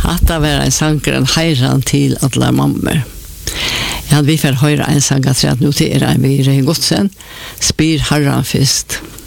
Hatta var en sanger en heiran til alla mammer. Ja, vi får höra en sang att nu till en vi är godsen. Spyr Herran först.